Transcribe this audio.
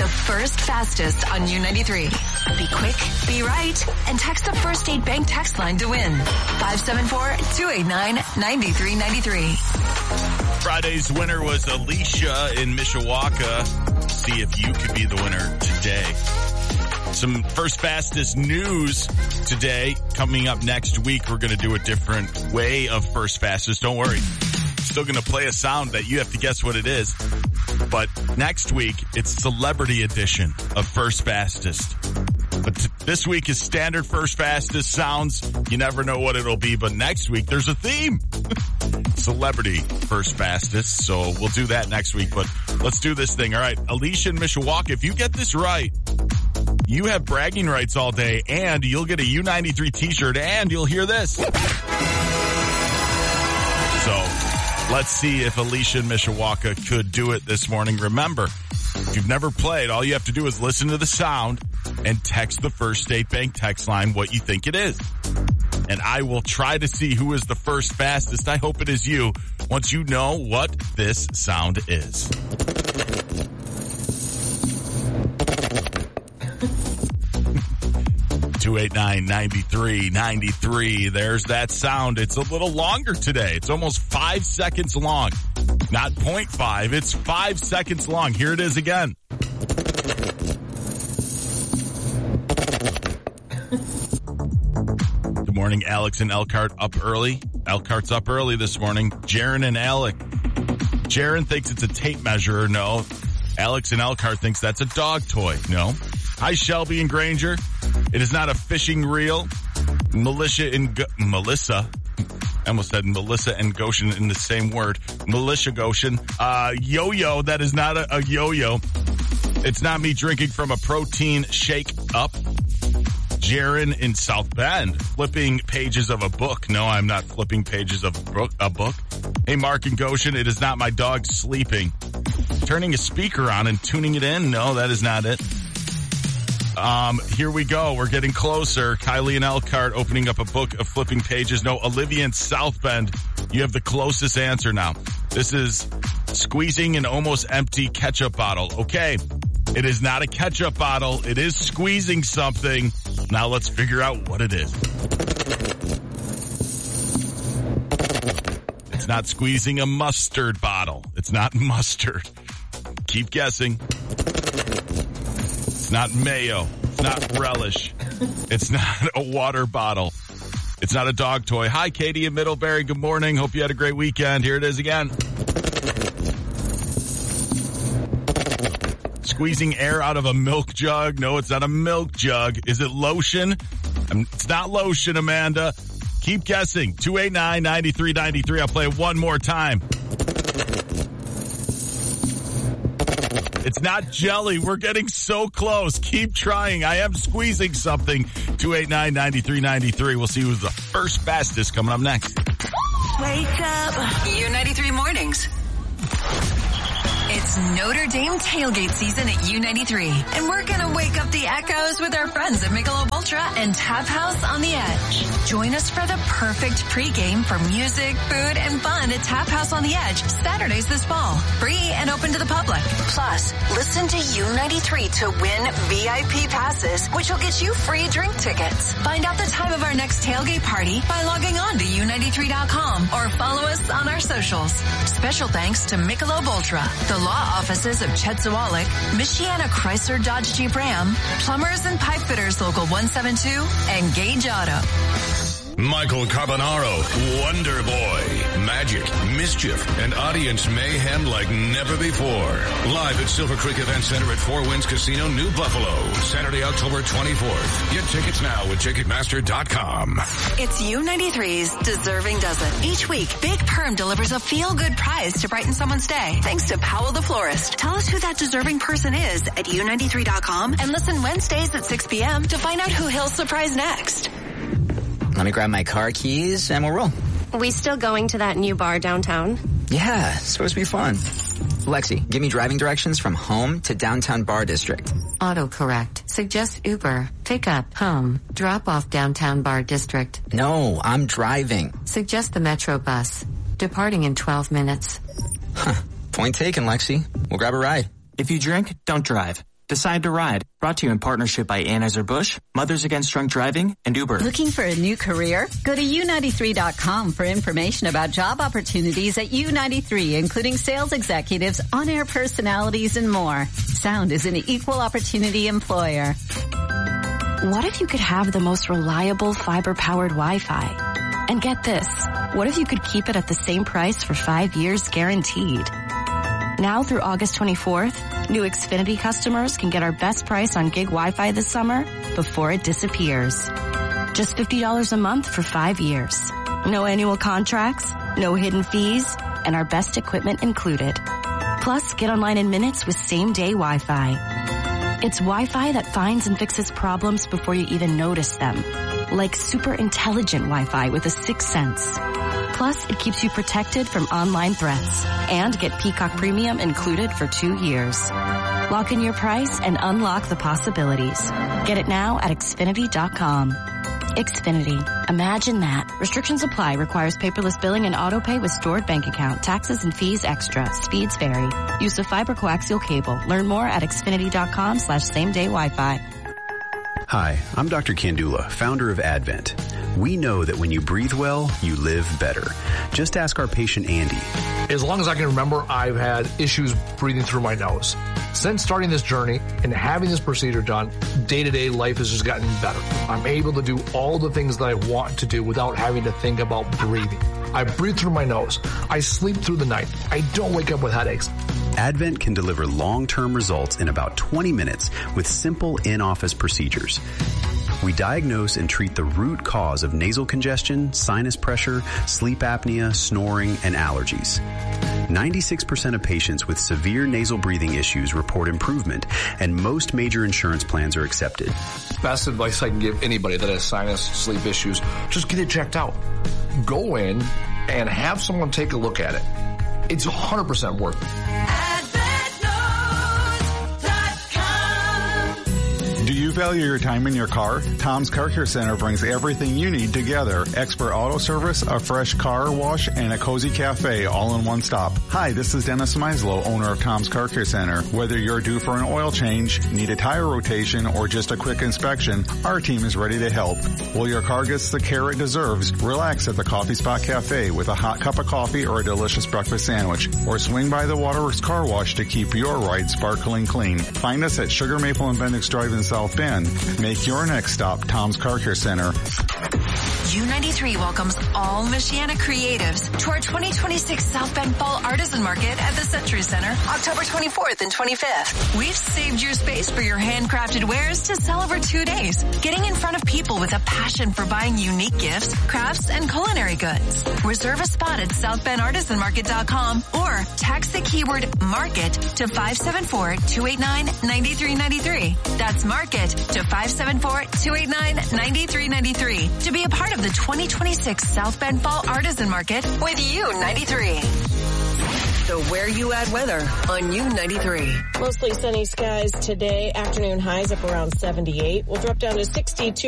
the first fastest on U93. Be quick, be right, and text the First State Bank text line to win. 574-289-9393. Friday's winner was Alicia in Mishawaka. See if you could be the winner today. Some first fastest news today. Coming up next week, we're going to do a different way of first fastest. Don't worry. Still going to play a sound that you have to guess what it is. But next week, it's celebrity edition of first fastest. But this week is standard first fastest sounds. You never know what it'll be. But next week, there's a theme. Celebrity first fastest. So we'll do that next week. But let's do this thing. All right. Alicia in Mishawaka, if you get this right, you have bragging rights all day, and you'll get a U93 t-shirt, and you'll hear this. So let's see if Alicia in Mishawaka could do it this morning. Remember, if you've never played, all you have to do is listen to the sound and text the First State Bank text line what you think it is. And I will try to see who is the first fastest. I hope it is you once you know what this sound is. $289-9393. There's that sound. It's a little longer today. It's almost 5 seconds long. Not 0.5. It's 5 seconds long. Here it is again. Good morning, Alex and Elkhart up early. Elkhart's up early this morning. Jaron and Alec. Jaron thinks it's a tape measure. No. Alex and Elkhart thinks that's a dog toy. No. Hi, Shelby and Granger. It is not a fishing reel. Melissa. I almost said Melissa and Goshen in the same word. Militia Goshen. Yo-yo. That is not a yo-yo. It's not me drinking from a protein shake up. Jaron in South Bend. Flipping pages of a book. No, I'm not flipping pages of a book. Hey, Mark and Goshen. It is not my dog sleeping. Turning a speaker on and tuning it in. No, that is not it. Here we go. We're getting closer. Kylie and Elkhart opening up a book of flipping pages. No, Olivia in South Bend. You have the closest answer now. This is squeezing an almost empty ketchup bottle. Okay. It is not a ketchup bottle. It is squeezing something. Now let's figure out what it is. It's not squeezing a mustard bottle. It's not mustard. Keep guessing. It's not mayo. It's not relish. It's not a water bottle. It's not a dog toy. Hi, Katie in Middlebury. Good morning. Hope you had a great weekend. Here it is again. Squeezing air out of a milk jug. No, it's not a milk jug. Is it lotion? It's not lotion, Amanda. Keep guessing. 289-9393. I'll play it one more time. It's not jelly. We're getting so close. Keep trying. I am squeezing something. 289-9393. We'll see who's the first fastest coming up next. Wake up. U93 mornings. It's Notre Dame tailgate season at U93, and we're going to wake up the echoes with our friends at Michelob Ultra and Tap House on the Edge. Join us for the perfect pregame for music, food, and fun at Tap House on the Edge, Saturdays this fall. Free and open to the public. Plus, listen to U93 to win VIP passes, which will get you free drink tickets. Find out the time of our next tailgate party by logging on to U93.com or follow us on our socials. Special thanks to Michelob Ultra, the law offices of Chetzawalik, Michiana Chrysler Dodge Jeep Ram, Plumbers and Pipe Fitters Local 172, and Gage Auto. Michael Carbonaro, Wonder Boy, magic, mischief, and audience mayhem like never before. Live at Silver Creek Event Center at Four Winds Casino, New Buffalo, Saturday, October 24th. Get tickets now at Ticketmaster.com. It's U93's Deserving Dozen. Each week, Big Perm delivers a feel-good prize to brighten someone's day. Thanks to Powell the Florist. Tell us who that deserving person is at U93.com and listen Wednesdays at 6 p.m. to find out who he'll surprise next. Let me grab my car keys and we'll roll. We still going to that new bar downtown? Yeah, it's supposed to be fun. Lexi, give me driving directions from home to downtown bar district. Autocorrect. Suggest Uber. Pick up. Home. Drop off downtown bar district. No, I'm driving. Suggest the Metro bus. Departing in 12 minutes. Huh. Point taken, Lexi. We'll grab a ride. If you drink, don't drive. Decide to Ride. Brought to you in partnership by Anheuser-Busch, Mothers Against Drunk Driving, and Uber. Looking for a new career? Go to U93.com for information about job opportunities at U93, including sales executives, on-air personalities, and more. Sound is an equal opportunity employer. What if you could have the most reliable fiber-powered Wi-Fi? And get this, what if you could keep it at the same price for 5 years guaranteed? Now through August 24th, new Xfinity customers can get our best price on gig Wi-Fi this summer before it disappears. Just $50 a month for 5 years. No annual contracts, no hidden fees, and our best equipment included. Plus, get online in minutes with same-day Wi-Fi. It's Wi-Fi that finds and fixes problems before you even notice them. Like super intelligent Wi-Fi with a sixth sense. Plus, it keeps you protected from online threats. And get Peacock Premium included for 2 years. Lock in your price and unlock the possibilities. Get it now at Xfinity.com. Xfinity. Imagine that. Restrictions apply. Requires paperless billing and auto-pay with stored bank account. Taxes and fees extra. Speeds vary. Use of fiber coaxial cable. Learn more at Xfinity.com/same-day Wi-Fi. Hi, I'm Dr. Kandula, founder of Advent. We know that when you breathe well, you live better. Just ask our patient Andy. As long as I can remember, I've had issues breathing through my nose. Since starting this journey and having this procedure done, day-to-day life has just gotten better. I'm able to do all the things that I want to do without having to think about breathing. I breathe through my nose. I sleep through the night. I don't wake up with headaches. Advent can deliver long-term results in about 20 minutes with simple in-office procedures. We diagnose and treat the root cause of nasal congestion, sinus pressure, sleep apnea, snoring, and allergies. 96% of patients with severe nasal breathing issues report improvement, and most major insurance plans are accepted. Best advice I can give anybody that has sinus, sleep issues, just get it checked out. Go in and have someone take a look at it. It's 100% worth it. Do you value your time in your car? Tom's Car Care Center brings everything you need together. Expert auto service, a fresh car wash, and a cozy cafe all in one stop. Hi, this is Dennis Meislow, owner of Tom's Car Care Center. Whether you're due for an oil change, need a tire rotation, or just a quick inspection, our team is ready to help. While your car gets the care it deserves, relax at the Coffee Spot Cafe with a hot cup of coffee or a delicious breakfast sandwich. Or swing by the Waterworks Car Wash to keep your ride sparkling clean. Find us at Sugar Maple and Bendix Drive in South Bend. Make your next stop Tom's Car Care Center. U93 welcomes all Michiana creatives to our 2026 South Bend Fall Artisan Market at the Century Center, October 24th and 25th. We've saved your space for your handcrafted wares to sell over 2 days, getting in front of people with a passion for buying unique gifts, crafts, and culinary goods. Reserve a spot at southbendartisanmarket.com or text the keyword market to 574-289-9393. That's market to 574-289-9393 to be a part of the 2026 South Bend Fall Artisan Market with U93. The Where You At weather on U93. Mostly sunny skies today. Afternoon highs up around 78. We'll drop down to 62.